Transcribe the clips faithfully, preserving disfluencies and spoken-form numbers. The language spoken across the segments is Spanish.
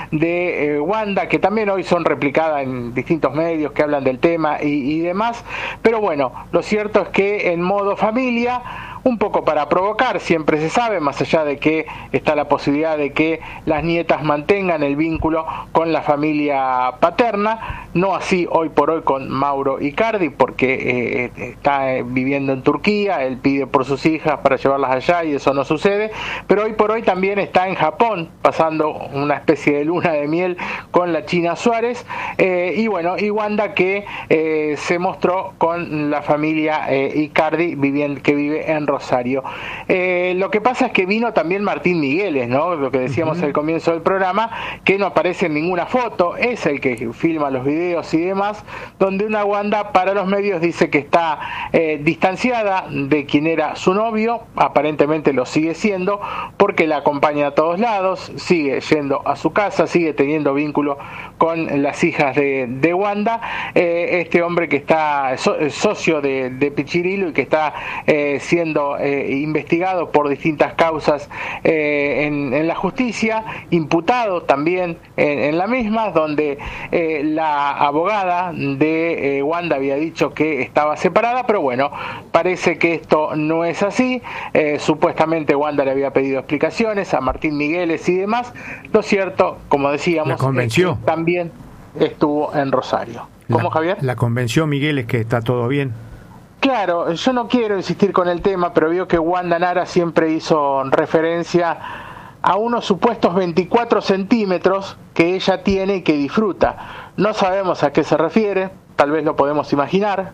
de eh, Wanda, que también hoy son replicadas en distintos medios que hablan del tema y, y demás, pero bueno, lo cierto es que en modo familia, un poco para provocar, siempre se sabe, más allá de que está la posibilidad de que las nietas mantengan el vínculo con la familia paterna, no así hoy por hoy con Mauro Icardi, porque eh, está viviendo en Turquía, él pide por sus hijas para llevarlas allá y eso no sucede, pero hoy por hoy también está en Japón, pasando una especie de luna de miel con la China Suárez, eh, y bueno, y Wanda que eh, se mostró con la familia eh, Icardi, viviendo, que vive en Rosario. Eh, lo que pasa es que vino también Martín Migueles, ¿no? Lo que decíamos uh-huh. al comienzo del programa, que no aparece en ninguna foto, es el que filma los videos y demás, donde una Wanda para los medios dice que está eh, distanciada de quien era su novio, aparentemente lo sigue siendo, porque la acompaña a todos lados, sigue yendo a su casa, sigue teniendo vínculo con las hijas de, de Wanda, eh, este hombre que está so, socio de, de Pichirilo y que está eh, siendo eh, investigado por distintas causas eh, en, en la justicia, imputado también en, en la misma, donde eh, la abogada de eh, Wanda había dicho que estaba separada, pero bueno, parece que esto no es así, eh, supuestamente Wanda le había pedido explicaciones a Martín Migueles y demás, lo cierto, como decíamos, ¿la convenció? Es que también estuvo en Rosario. ¿Cómo, la, Javier? ¿La convenció Migueles que está todo bien? Claro, yo no quiero insistir con el tema, pero veo que Wanda Nara siempre hizo referencia a unos supuestos veinticuatro centímetros que ella tiene y que disfruta. No sabemos a qué se refiere, tal vez lo podemos imaginar,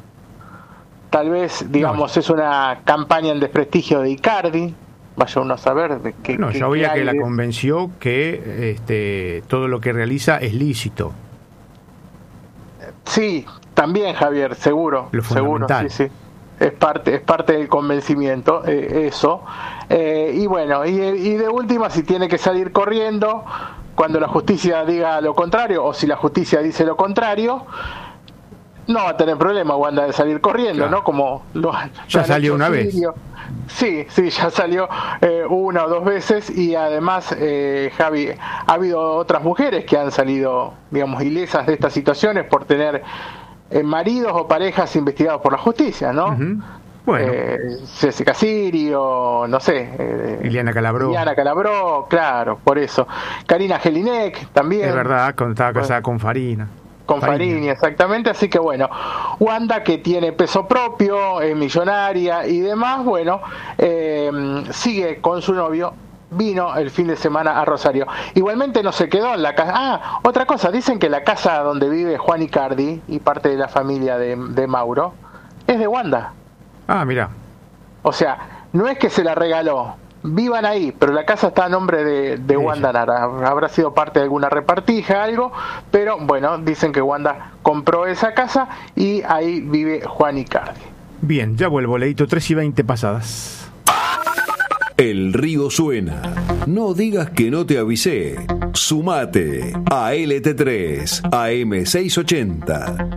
tal vez, digamos, no. es una campaña en desprestigio de Icardi, vaya uno a saber de qué. No, qué, yo oía qué que la de... convenció que este, todo lo que realiza es lícito. Sí, también, Javier, seguro, lo seguro, sí, sí. Es parte, es parte del convencimiento, eh, eso. Eh, y bueno, y, y de última, si tiene que salir corriendo cuando la justicia diga lo contrario, o si la justicia dice lo contrario, no va a tener problema Wanda de salir corriendo, claro. ¿no? Como lo, ya lo salió una vez. Sí, sí, ya salió eh, una o dos veces y además, eh, Javi, ha habido otras mujeres que han salido, digamos, ilesas de estas situaciones por tener eh, maridos o parejas investigados por la justicia, ¿no? Uh-huh. Bueno. Eh, Jessica Sirio, no sé. Eh, Liliana Calabró. Liliana Calabró, claro, por eso. Karina Jelinek también. Es verdad, estaba casada bueno. con Farina. Con Farini, exactamente, así que bueno, Wanda que tiene peso propio, es millonaria y demás, bueno, eh, sigue con su novio, vino el fin de semana a Rosario. Igualmente no se quedó en la casa. Ah, otra cosa, dicen que la casa donde vive Juan Icardi y parte de la familia de, de Mauro es de Wanda. Ah, mira. O sea, no es que se la regaló, vivan ahí, pero la casa está a nombre de, de Wanda Nara. Habrá sido parte de alguna repartija, algo, pero bueno, dicen que Wanda compró esa casa y ahí vive Juan Icardi. Bien, ya vuelvo, Leito, tres y veinte pasadas. El río suena. No digas que no te avisé. Sumate a L T tres, A M seiscientos ochenta.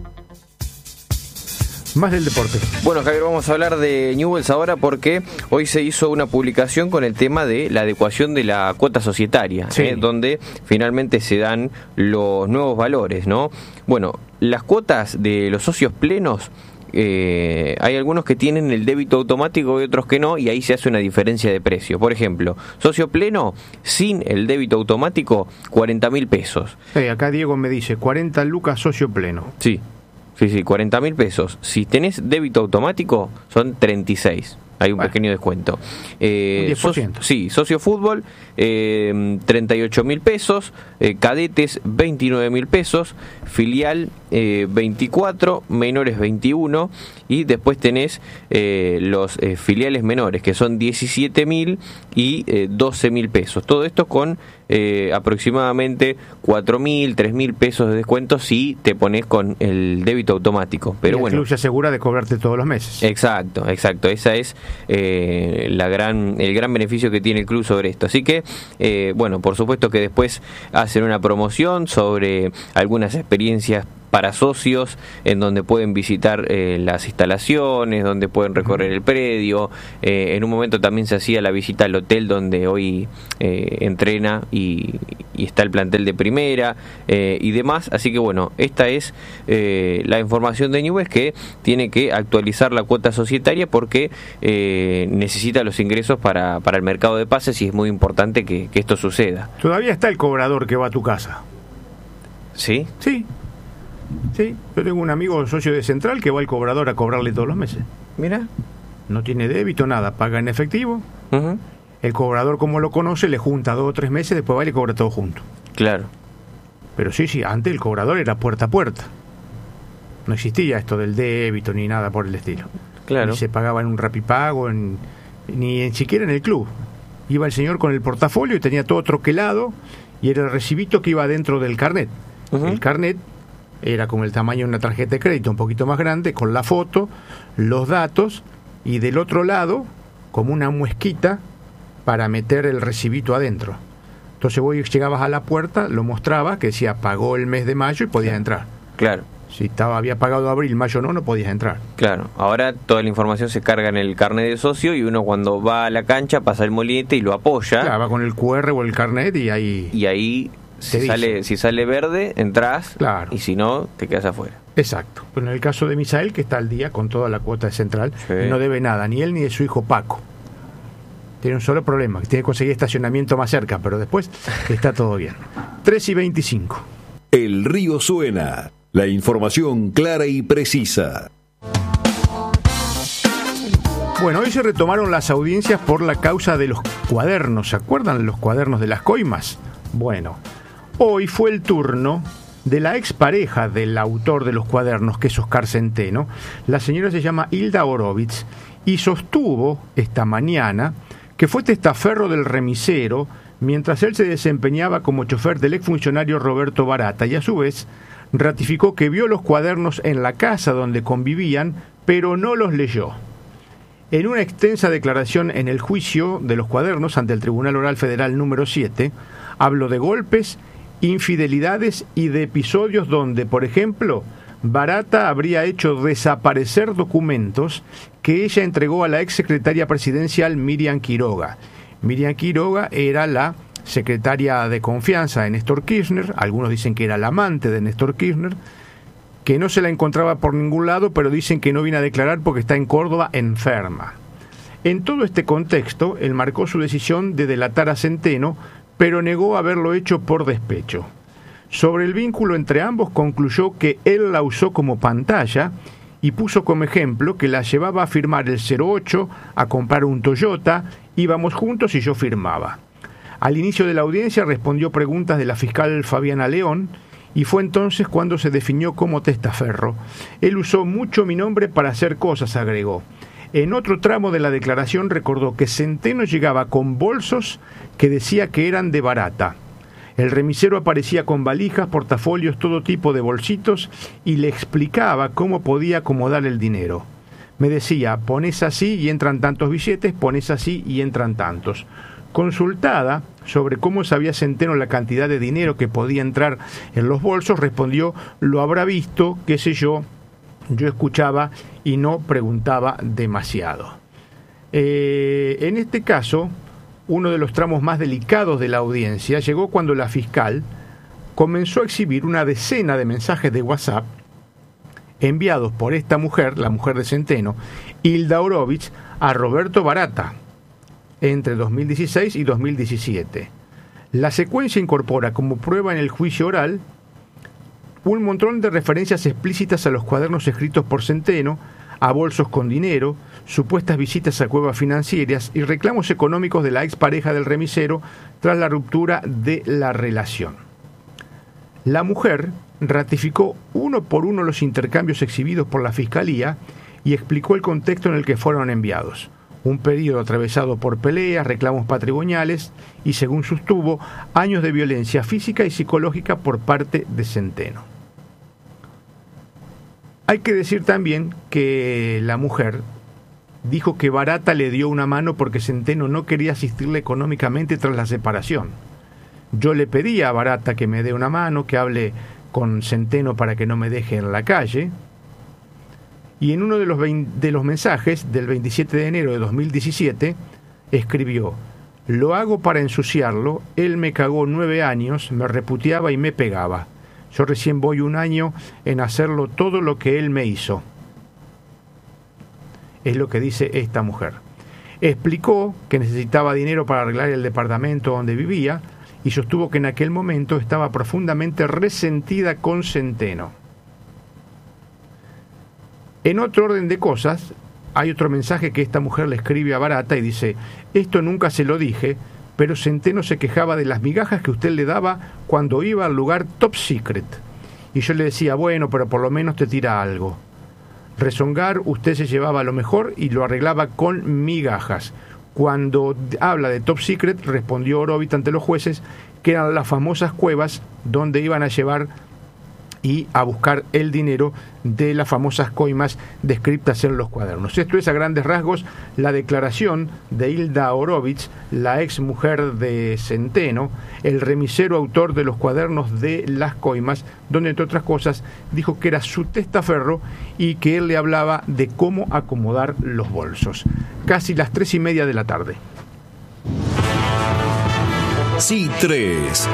Más del deporte. Bueno, Javier, vamos a hablar de Newell's ahora porque hoy se hizo una publicación con el tema de la adecuación de la cuota societaria, sí. eh, donde finalmente se dan los nuevos valores, ¿no? Bueno, las cuotas de los socios plenos, eh, hay algunos que tienen el débito automático y otros que no, y ahí se hace una diferencia de precio. Por ejemplo, socio pleno sin el débito automático, cuarenta mil pesos. Sí, acá Diego me dice, cuarenta lucas socio pleno. Sí. Sí, sí, cuarenta mil pesos. Si tenés débito automático, son treinta y seis. Hay un bueno. pequeño descuento. Eh, diez por ciento. So, sí, socio fútbol, eh, treinta y ocho mil pesos. Eh, cadetes, veintinueve mil pesos. Filial, eh, veinticuatro. Menores, veintiuno. Y después tenés eh, los eh, filiales menores, que son diecisiete mil y eh, doce mil pesos. Todo esto con eh, aproximadamente cuatro mil, tres mil pesos de descuento si te pones con el débito automático. Pero y el bueno, club se asegura de cobrarte todos los meses. Exacto, exacto. Esa es eh, la gran, el gran beneficio que tiene el club sobre esto. Así que, eh, bueno, por supuesto que después hacen una promoción sobre algunas experiencias para socios, en donde pueden visitar eh, las instalaciones, donde pueden recorrer el predio. Eh, en un momento también se hacía la visita al hotel donde hoy eh, entrena y, y está el plantel de primera eh, y demás. Así que bueno, esta es eh, la información de Newell's, que tiene que actualizar la cuota societaria porque eh, necesita los ingresos para, para el mercado de pases, y es muy importante que, que esto suceda. Todavía está el cobrador que va a tu casa. ¿Sí? Sí. Sí, yo tengo un amigo socio de Central que va al cobrador a cobrarle todos los meses. Mira. No tiene débito, nada, paga en efectivo. Uh-huh. El cobrador, como lo conoce, le junta dos o tres meses, después va y le cobra todo junto. Claro. Pero sí, sí, antes el cobrador era puerta a puerta. No existía esto del débito ni nada por el estilo. Claro. Ni se pagaba en un Rapipago, en, ni en siquiera en el club. Iba el señor con el portafolio y tenía todo troquelado, y era el recibito que iba dentro del carnet. Uh-huh. El carnet era como el tamaño de una tarjeta de crédito, un poquito más grande, con la foto, los datos, y del otro lado, como una muesquita para meter el recibito adentro. Entonces vos llegabas a la puerta, lo mostrabas, que decía pagó el mes de mayo, y podías entrar. Claro. Si estaba había pagado abril, mayo no, no podías entrar. Claro. Ahora toda la información se carga en el carnet de socio, y uno cuando va a la cancha pasa el molinete y lo apoya. Claro, va con el cu erre o el carnet y ahí... Y ahí... Si sale, si sale verde, entras, claro. Y si no, te quedas afuera. Exacto. Pero en el caso de Misael, que está al día con toda la cuota de Central, sí, no debe nada, ni él ni de su hijo Paco. Tiene un solo problema, que tiene que conseguir estacionamiento más cerca, pero después está todo bien. tres y veinticinco. El río suena, la información clara y precisa. Bueno, hoy se retomaron las audiencias por la causa de los cuadernos. ¿Se acuerdan los cuadernos de las coimas? Bueno, hoy fue el turno de la expareja del autor de los cuadernos, que es Oscar Centeno. La señora se llama Hilda Orovitz y sostuvo esta mañana que fue testaferro del remisero mientras él se desempeñaba como chofer del exfuncionario Roberto Barata, y a su vez ratificó que vio los cuadernos en la casa donde convivían, pero no los leyó. En una extensa declaración en el juicio de los cuadernos ante el Tribunal Oral Federal número siete, habló de golpes, infidelidades y de episodios donde, por ejemplo, Barata habría hecho desaparecer documentos que ella entregó a la exsecretaria presidencial Miriam Quiroga. Miriam Quiroga era la secretaria de confianza de Néstor Kirchner, algunos dicen que era la amante de Néstor Kirchner, que no se la encontraba por ningún lado, pero dicen que no viene a declarar porque está en Córdoba enferma. En todo este contexto, él marcó su decisión de delatar a Centeno, pero negó haberlo hecho por despecho. Sobre el vínculo entre ambos concluyó que él la usó como pantalla y puso como ejemplo que la llevaba a firmar el cero ocho, a comprar un Toyota, íbamos juntos y yo firmaba. Al inicio de la audiencia respondió preguntas de la fiscal Fabiana León, y fue entonces cuando se definió como testaferro. Él usó mucho mi nombre para hacer cosas, agregó. En otro tramo de la declaración recordó que Centeno llegaba con bolsos que decía que eran de Barata. El remisero aparecía con valijas, portafolios, todo tipo de bolsitos, y le explicaba cómo podía acomodar el dinero. Me decía, pones así y entran tantos billetes, pones así y entran tantos. Consultada sobre cómo sabía Centeno la cantidad de dinero que podía entrar en los bolsos, respondió, lo habrá visto, qué sé yo, yo escuchaba y no preguntaba demasiado. Eh, en este caso, uno de los tramos más delicados de la audiencia llegó cuando la fiscal comenzó a exhibir una decena de mensajes de WhatsApp enviados por esta mujer, la mujer de Centeno, Hilda Orovitz, a Roberto Barata, entre dos mil dieciséis y dos mil diecisiete. La secuencia incorpora como prueba en el juicio oral un montón de referencias explícitas a los cuadernos escritos por Centeno, a bolsos con dinero, supuestas visitas a cuevas financieras y reclamos económicos de la expareja del remisero tras la ruptura de la relación. La mujer ratificó uno por uno los intercambios exhibidos por la Fiscalía y explicó el contexto en el que fueron enviados. Un periodo atravesado por peleas, reclamos patrimoniales y, según sostuvo, años de violencia física y psicológica por parte de Centeno. Hay que decir también que la mujer dijo que Barata le dio una mano porque Centeno no quería asistirle económicamente tras la separación. Yo le pedí a Barata que me dé una mano, que hable con Centeno para que no me deje en la calle. Y en uno de los, veinte, de los mensajes del veintisiete de enero de dos mil diecisiete escribió: lo hago para ensuciarlo, él me cagó nueve años, me reputeaba y me pegaba. Yo recién voy un año en hacerlo todo lo que él me hizo. Es lo que dice esta mujer. Explicó que necesitaba dinero para arreglar el departamento donde vivía y sostuvo que en aquel momento estaba profundamente resentida con Centeno. En otro orden de cosas, hay otro mensaje que esta mujer le escribe a Barata y dice: esto nunca se lo dije, pero Centeno se quejaba de las migajas que usted le daba cuando iba al lugar Top Secret. Y yo le decía: bueno, pero por lo menos te tira algo. Rezongar, usted se llevaba lo mejor y lo arreglaba con migajas. Cuando habla de Top Secret, respondió Orovitz ante los jueces que eran las famosas cuevas donde iban a llevar y a buscar el dinero de las famosas coimas descritas en los cuadernos. Esto es a grandes rasgos la declaración de Hilda Orovitz, la ex mujer de Centeno, el remisero autor de los cuadernos de las coimas, donde entre otras cosas dijo que era su testaferro y que él le hablaba de cómo acomodar los bolsos. Casi las tres y media de la tarde. Sí tres.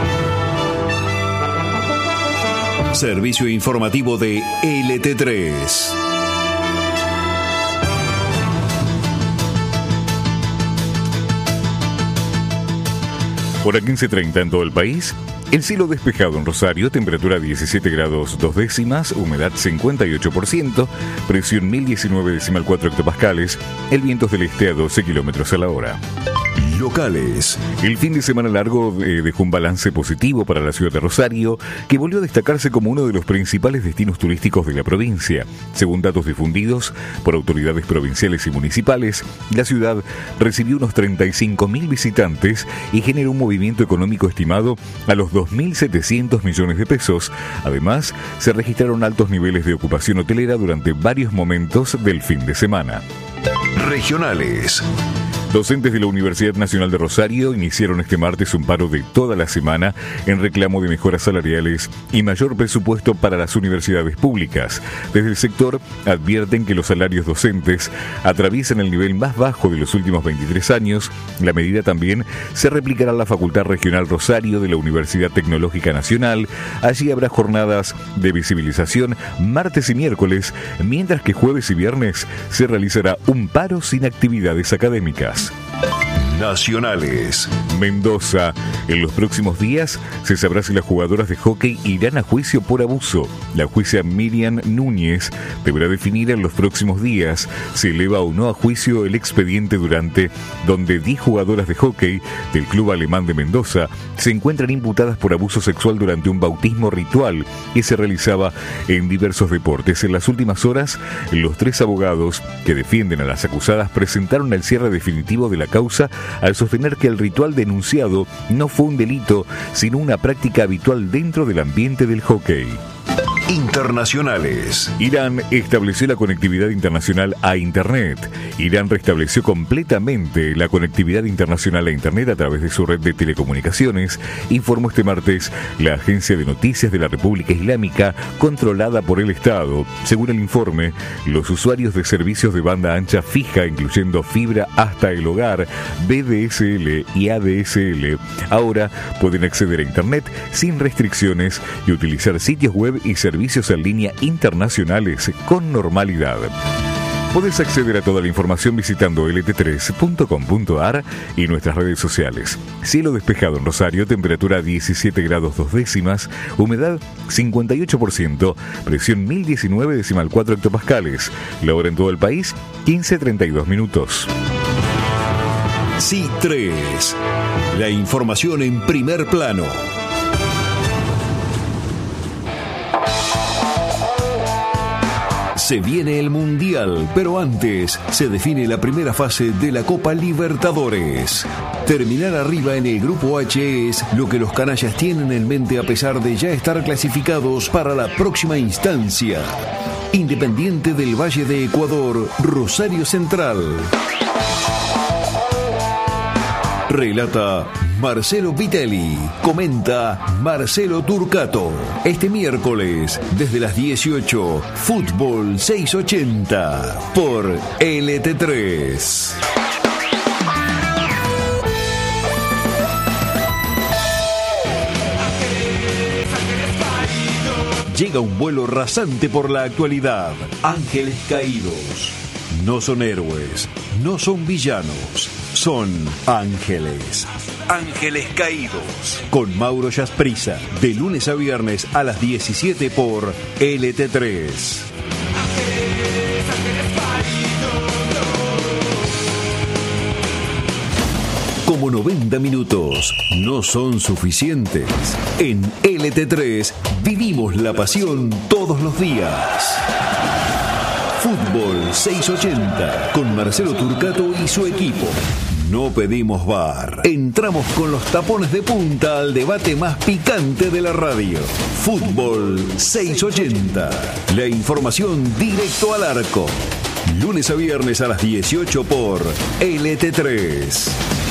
Servicio informativo de L T tres. Hora quince treinta en todo el país. El cielo despejado en Rosario, temperatura diecisiete grados dos décimas, humedad cincuenta y ocho por ciento, presión mil diecinueve decimal cuatro hectopascales, el viento es del este a doce kilómetros a la hora. Locales. El fin de semana largo eh, dejó un balance positivo para la ciudad de Rosario, que volvió a destacarse como uno de los principales destinos turísticos de la provincia. Según datos difundidos por autoridades provinciales y municipales, la ciudad recibió unos treinta y cinco mil visitantes y generó un movimiento económico estimado a los dos mil setecientos millones de pesos. Además, se registraron altos niveles de ocupación hotelera durante varios momentos del fin de semana. Regionales. Docentes de la Universidad Nacional de Rosario iniciaron este martes un paro de toda la semana en reclamo de mejoras salariales y mayor presupuesto para las universidades públicas. Desde el sector advierten que los salarios docentes atraviesan el nivel más bajo de los últimos veintitrés años. La medida también se replicará en la Facultad Regional Rosario de la Universidad Tecnológica Nacional. Allí habrá jornadas de visibilización martes y miércoles, mientras que jueves y viernes se realizará un paro sin actividades académicas. Nacionales. Mendoza. En los próximos días se sabrá si las jugadoras de hockey irán a juicio por abuso. La jueza Miriam Núñez deberá definir en los próximos días si eleva o no a juicio el expediente durante donde diez jugadoras de hockey del club alemán de Mendoza se encuentran imputadas por abuso sexual durante un bautismo ritual que se realizaba en diversos deportes. En las últimas horas, los tres abogados que defienden a las acusadas presentaron el cierre definitivo de la causa al sostener que el ritual denunciado no fue un delito, sino una práctica habitual dentro del ambiente del hockey. Internacionales. Irán estableció la conectividad internacional a Internet. Irán restableció completamente la conectividad internacional a Internet a través de su red de telecomunicaciones, informó este martes la agencia de noticias de la República Islámica controlada por el Estado. Según el informe, los usuarios de servicios de banda ancha fija, incluyendo fibra hasta el hogar, B D S L y A D S L, ahora pueden acceder a Internet sin restricciones y utilizar sitios web y servicios servicios en línea internacionales con normalidad. Podés acceder a toda la información visitando L T tres punto com punto a r y nuestras redes sociales. Cielo despejado en Rosario, temperatura diecisiete grados dos décimas, humedad cincuenta y ocho por ciento, presión mil diecinueve decimal cuatro hectopascales. La hora en todo el país, quince treinta y dos minutos. Sí tres. La información en primer plano. Se viene el Mundial, pero antes se define la primera fase de la Copa Libertadores. Terminar arriba en el Grupo H es lo que los canallas tienen en mente a pesar de ya estar clasificados para la próxima instancia. Independiente del Valle de Ecuador, Rosario Central. Relata Marcelo Vitelli. Comenta Marcelo Turcato. Este miércoles, desde las dieciocho, Fútbol seiscientos ochenta por L T tres. Llega un vuelo rasante por la actualidad. Ángeles caídos. No son héroes, no son villanos, son ángeles. Ángeles caídos. Con Mauro Yasprisa, de lunes a viernes a las diecisiete por L T tres. Como noventa minutos no son suficientes, en L T tres vivimos la pasión todos los días. Fútbol seiscientos ochenta con Marcelo Turcato y su equipo. No pedimos V A R. Entramos con los tapones de punta al debate más picante de la radio. Fútbol seiscientos ochenta. La información directo al arco. Lunes a viernes a las dieciocho por L T tres.